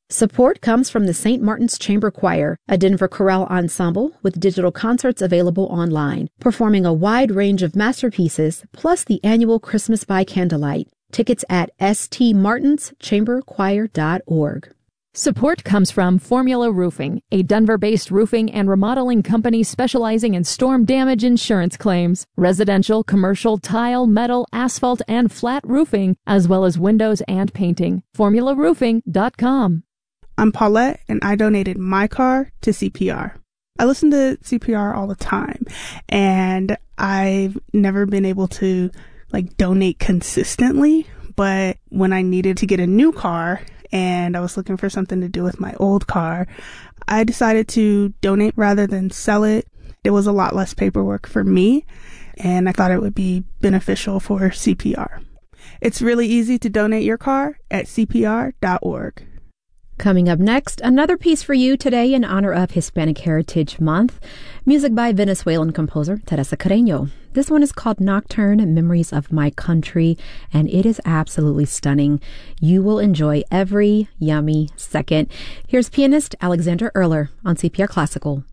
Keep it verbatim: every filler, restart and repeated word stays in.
Support comes from the Saint Martin's Chamber Choir, a Denver chorale ensemble with digital concerts available online, performing a wide range of masterpieces, plus the annual Christmas by Candlelight. Tickets at s t martins chamber choir dot org. Support comes from Formula Roofing, a Denver-based roofing and remodeling company specializing in storm damage insurance claims, residential, commercial, tile, metal, asphalt, and flat roofing, as well as windows and painting. formula roofing dot com. I'm Paulette, and I donated my car to C P R. I listen to C P R all the time, and I've never been able to, like, donate consistently, but when I needed to get a new car and I was looking for something to do with my old car, I decided to donate rather than sell it. It was a lot less paperwork for me, and I thought it would be beneficial for C P R. It's really easy to donate your car at c p r dot org. Coming up next, another piece for you today in honor of Hispanic Heritage Month. Music by Venezuelan composer Teresa Carreño. This one is called Nocturne, Memories of My Country, and it is absolutely stunning. You will enjoy every yummy second. Here's pianist Alexander Erler on C P R Classical.